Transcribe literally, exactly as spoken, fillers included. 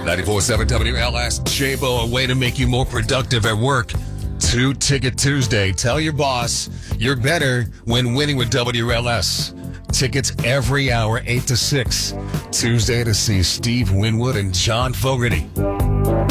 ninety-four point seven W L S, J-Bo, a way to make you more productive at work. Two Ticket Tuesday. Tell your boss you're better when winning with W L S. Tickets every hour, eight to six. Tuesday to see Steve Winwood and John Fogerty.